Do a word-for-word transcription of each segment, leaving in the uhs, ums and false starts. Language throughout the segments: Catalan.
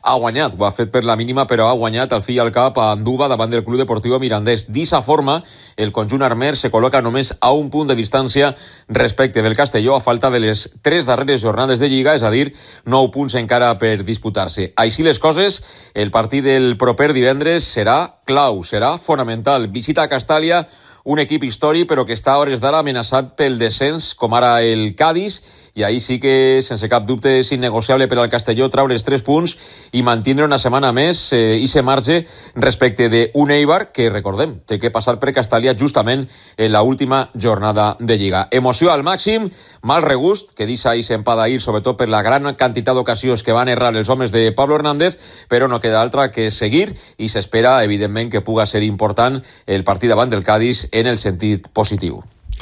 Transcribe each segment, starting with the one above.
ha guanyat, ho ha fet per la mínima, però ha guanyat al fi i al cap a Anduba davant del Club Deportiu Mirandés. D'issa forma, el conjunt armer se col·loca només a un punt de distància respecte del Castelló a falta de les tres darreres jornades de Lliga, és a dir, nou punts encara per disputar-se. Així les coses, el partit del proper divendres serà clau, serà fonamental. Visita a Castàlia, un equip històric però que està a hores d'ara amenaçat pel descens, com ara el Cádiz, i ahí sí que, sense cap dubte, és innegociable per al Castelló traure els tres punts i mantindre una setmana més eh, i se marge respecte d'un Eibar que, recordem, té que passar per Castàlia justament en la última jornada de Lliga. Emoció al màxim, mal regust, que deixa i s'empada ir, sobretot per la gran quantitat d'ocasions que van errar els homes de Pablo Hernández, però no queda altra que seguir i s'espera, evidentment, que puga ser important el partit davant del Cádiz en el sentit positiu.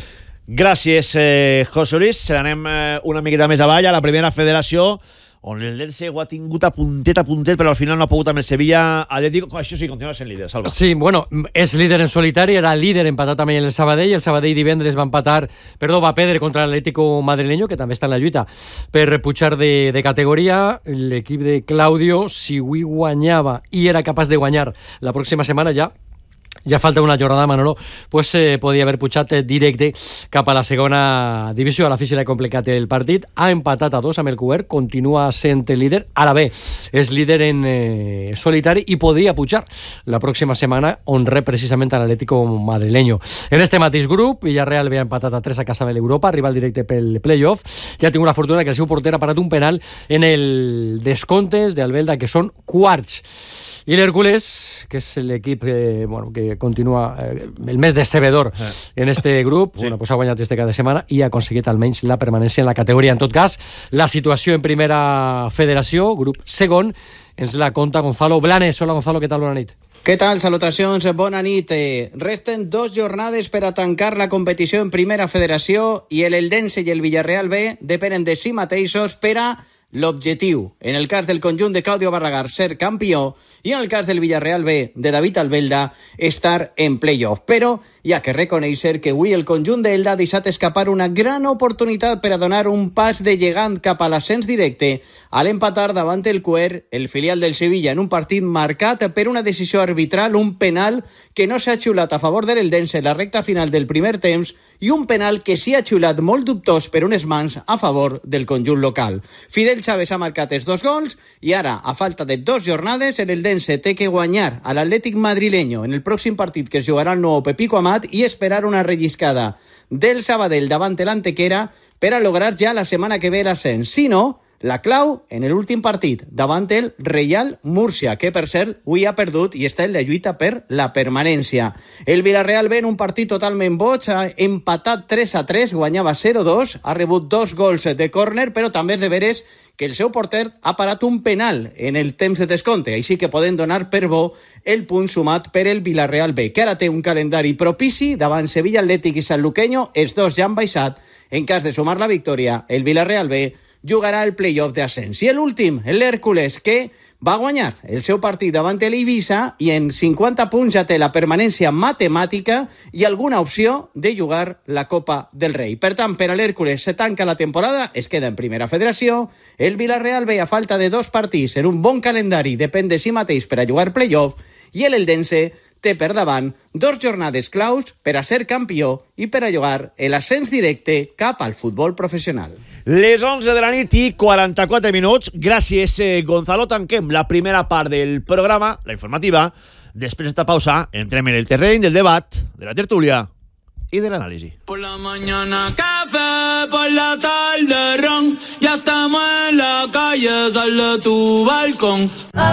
Gràcies, eh, José Luis. Anem eh, una miqueta més avall a la primera federació, on el Dense ho ha tingut a puntet a puntet, però al final no ha pogut amb el Sevilla Atlético. Això sí, continua sent líder, Salva. Sí, bueno, és líder en solitari, era líder empatat també en el Sabadell, el Sabadell divendres va empatar, perdó, va perdre contra l'Atlético madrileño, que també està en la lluita per pujar de, de categoria. L'equip de Claudio, si avui guanyava i era capaç de guanyar la pròxima setmana, ja ja falta una jornada, Manolo, pues eh, podia haver pujat directe cap a la segona divisió. A la fi se l'ha complicat el partit, ha empatat a dos amb el Cubert, continua sent el líder, ara bé, és líder en eh, solitari i podia pujar la pròxima setmana, on rep precisament a l'Atlético madrileño. En este mateix grup, Villarreal ve empatat a tres a casa de l'Europa, rival directe pel playoff, ja ha tingut la fortuna que el seu porter ha parat un penal en el descomptes d'Albelda, que són quarts. I l'Hércules, que és l'equip eh, bueno, que continua eh, el més decebedor eh. en este grup, sí. bueno, pues ha guanyat este cada setmana i ha aconseguit almenys la permanència en la categoria. En tot cas, la situació en primera federació, grup segon, ens la conta Gonzalo Blanes. Hola, Gonzalo, què tal? Bona nit. Què tal? Salutacions, bona nit. Eh, resten dos jornades per a tancar la competició en primera federació i el Eldense i el Villarreal B depenen de si mateixos per a l'objectiu. En el cas del conjunt de Claudio Barragar, ser campió, i en el cas del Villarreal B de David Albelda, estar en playoff. Però hi ha que reconèixer que avui el conjunt d'Elda ha deixat escapar una gran oportunitat per a donar un pas de gegant cap a l'ascens directe a l'empatar davant el Cuer, el filial del Sevilla, en un partit marcat per una decisió arbitral, un penal que no s'ha xiulat a favor de l'Eldense en la recta final del primer temps i un penal que sí ha xiulat molt dubtós per unes mans a favor del conjunt local. Fidel Chávez ha marcat els dos gols i ara, a falta de dos jornades, el Eldense té que guanyar a l'Atlètic madrileño en el pròxim partit que es jugarà el nou Pepico Amat i esperar una relliscada del Sabadell davant l'Antequera per a lograr ja la setmana que ve l'ascens. Si no, la clau en l'últim partit davant el Reial Múrcia, que per cert avui ha perdut i està en la lluita per la permanència. El Villarreal ve en un partit totalment boig, ha empatat tres a tres, guanyava zero a dos, ha rebut dos gols de córner, però també és de veres que el seu porter ha parat un penal en el temps de descompte, així que poden donar per bo el punt sumat per el Villarreal B, que ara té un calendari propici davant Sevilla Atlètic i Sanluqueño, els dos ja han baixat. En cas de sumar la victòria, el Villarreal B jugarà el playoff d'ascens. I l'últim, l'Hèrcules, que va guanyar el seu partit davant l'Eivissa i en cinquanta punts ja té la permanència matemàtica i alguna opció de jugar la Copa del Rei. Per tant, per a l'Hèrcules se tanca la temporada, es queda en primera federació. El Villarreal ve a falta de dos partits en un bon calendari, depèn de si mateix per a jugar playoff, i l'Eldense té per davant dos jornades claus per a ser campió i per a jugar l'ascens directe cap al futbol professional. Les onze de la nit i quaranta-quatre minuts. Gràcies, eh, Gonzalo. Tanquem la primera part del programa, la informativa. Després d'esta pausa, entrem en el terreny del debat, de la tertúlia y del análisis. Por la mañana café, por la tarde ron, ya estamos en la calle, sal de tu balcón.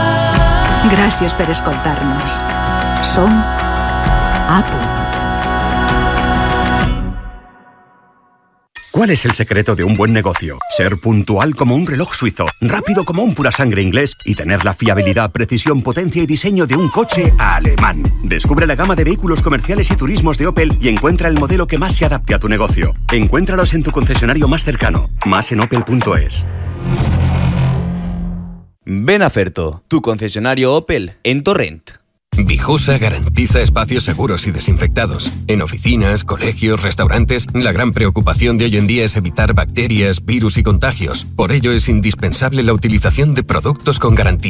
Gràcies per escoltar-nos. Som A Punt. ¿Cuál es el secreto de un buen negocio? Ser puntual como un reloj suizo, rápido como un pura sangre inglés y tener la fiabilidad, precisión, potencia y diseño de un coche alemán. Descubre la gama de vehículos comerciales y turismos de Opel y encuentra el modelo que más se adapte a tu negocio. Encuéntralos en tu concesionario más cercano. Más en opel punto es. Ven a Ferto, tu concesionario Opel en Torrent. Vijusa garantiza espacios seguros y desinfectados. En oficinas, colegios, restaurantes, la gran preocupación de hoy en día es evitar bacterias, virus y contagios. Por ello es indispensable la utilización de productos con garantía.